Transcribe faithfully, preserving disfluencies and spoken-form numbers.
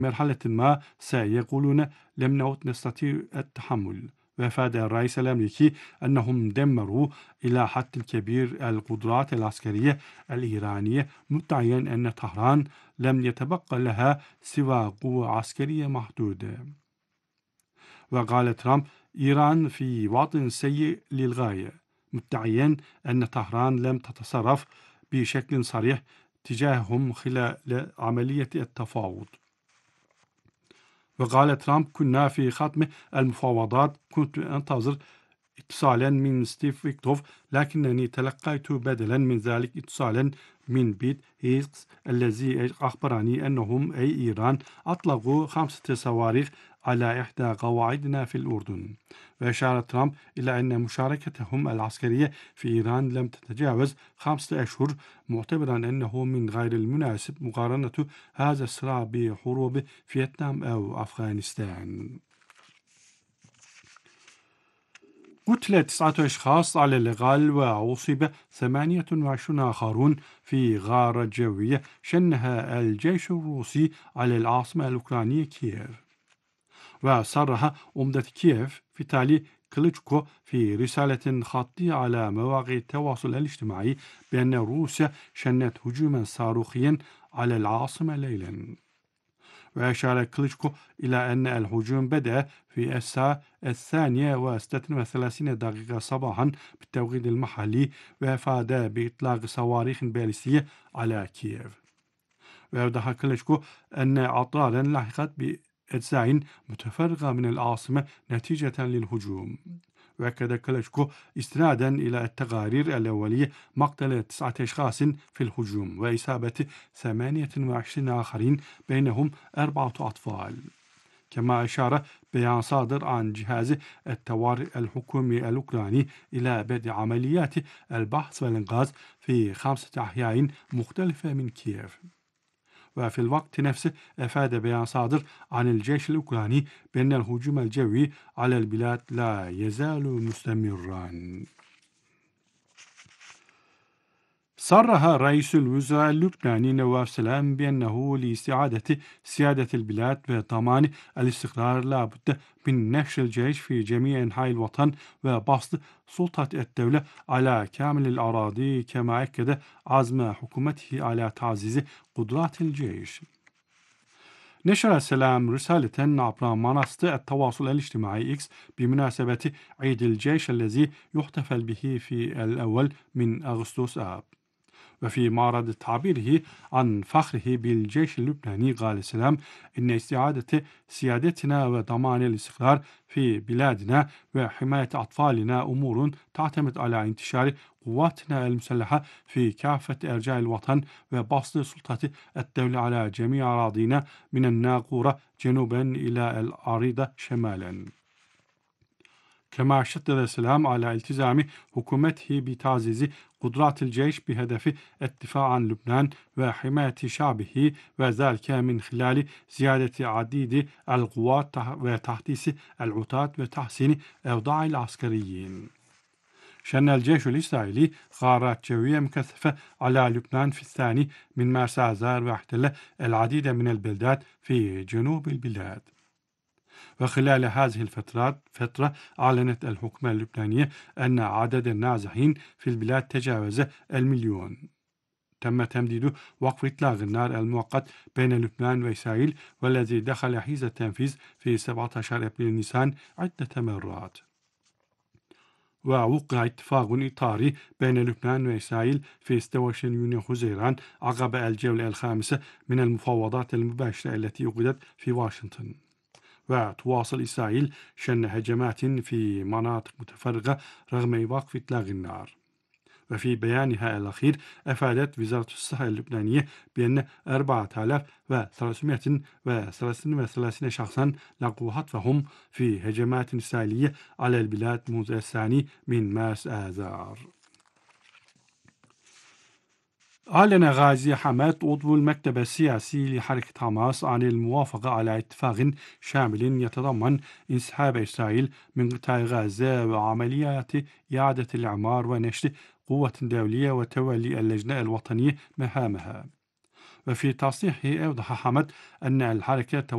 مرحلة ما سيقولون لم نعد نستطيع التحمل. وأفاد الرئيس الأمريكي أنهم دمروا إلى حد كبير القدرات العسكرية الإيرانية، مدعيا أن طهران لم يتبقى لها سوى قوة عسكرية محدودة. وقال ترامب: إيران في وضع سيء للغاية، مدعيا أن طهران لم تتصرف بشكل صريح تجاههم خلال عملية التفاوض. وقال ترامب: كنا في ختم المفاوضات، كنت أنتظر اتصالا من ستيف ويتكوف، لكنني تلقيت بدلا من ذلك اتصالا من بيت هيكس الذي أخبرني أنهم أي إيران أطلقوا خمسة صواريخ على إحدى قواعدنا في الأردن. وأشار ترامب إلى أن مشاركتهم العسكرية في إيران لم تتجاوز خمسة أشهر، معتبرا أنه من غير المناسب مقارنة هذا الصراع بحروب فيتنام أو أفغانستان. قتل تسعة أشخاص على الأقل وأصيب ثمانية وعشرون آخرون في غارة جوية شنها الجيش الروسي على العاصمة الأوكرانية كييف. وصرح أمدة كييف فيتالي كليتشكو في رسالة خطية على مواقع التواصل الاجتماعي بأن روسيا شنت هجوما صاروخيا على العاصمة ليلا. وأشار كليتشكو إلى أن الهجوم بدأ في الساعة الثانية وستة وثلاثين دقيقة صباحا بالتوقيت المحلي، وأفاد بإطلاق صواريخ باليستية على كييف. وأوضح كليتشكو أن أعطالا لحقت بأجزاء متفرقة من العاصمة نتيجة للهجوم. وأكد كليتشكو استنادا إلى التقارير الأولية مقتل تسعة أشخاص في الهجوم وإصابة ثمانية وعشرين آخرين بينهم أربعة أطفال. كما أشار بيان صادر عن جهاز الطوارئ الحكومي الأوكراني إلى بدء عمليات البحث والإنقاذ في خمسة أحياء مختلفة من كييف. وفي الوقت نفسه أفاد بيان صادر عن الجيش الأوكراني بأن الهجوم الجوي على البلاد لا يزال مستمرا. صرح رئيس الوزراء اللبناني نواف سلام بأنه لاستعادة سيادة البلاد وضمان الاستقرار لا بد من نشر الجيش في جميع أنحاء الوطن وبسط سلطة الدولة على كامل الأراضي، كما أكد عزم حكومته على تعزيز قدرات الجيش. نشر سلام رسالة عبر منصة التواصل الاجتماعي إكس بمناسبة عيد الجيش الذي يحتفل به في الأول من أغسطس آب. وفي معرض تعبيره عن فخره بالجيش اللبناني، قال سلام: إن استعادة سيادتنا وضمان الاستقرار في بلادنا وحماية أطفالنا أمور تعتمد على انتشار قواتنا المسلحة في كافة أرجاء الوطن وبسط سلطة الدولة على جميع أراضينا من الناقورة جنوبا إلى العريضة شمالا. كما شدد سلام على التزام حكومته بتعزيز قدرات الجيش بهدف الدفاع عن لبنان وحماية شعبه، وذلك من خلال زيادة عديد القوات وتحديث العتاد وتحسين أوضاع العسكريين. شن الجيش الإسرائيلي غارات جوية مكثفة على لبنان في الثاني من مارس آذار، واحتل العديد من البلدات في جنوب البلاد. وخلال هذه الفترات فترة أعلنت الحكومة اللبنانية أن عدد النازحين في البلاد تجاوز المليون. تم تمديد وقف إطلاق النار المؤقت بين لبنان وإسرائيل، والذي دخل حيز التنفيذ في سبعة عشر أبريل نيسان عدة مرات. ووقع اتفاق إطاري بين لبنان وإسرائيل في ستة وعشرين يونيو حزيران عقب الجولة الخامسة من المفاوضات المباشرة التي عقدت في واشنطن. وتواصل إسرائيل شن هجمات في مناطق متفرقة رغم وقف إطلاق النار. وفي بيانها الأخير أفادت وزارة الصحة اللبنانية بأن أربعة آلاف وثلاثمائة وثلاثة وثلاثين شخصا لقوا حتفهم في هجمات إسرائيلية على البلاد منذ الثاني من مارس آذار. أعلن غازي حماد عضو المكتب السياسي لحركة حماس عن الموافقة على اتفاق شامل يتضمن انسحاب إسرائيل من قطاع غزة وعمليات إعادة الإعمار ونشر قوة دولية وتولي اللجنة الوطنية مهامها. وفي تصريحه أوضح حماد أن الحركة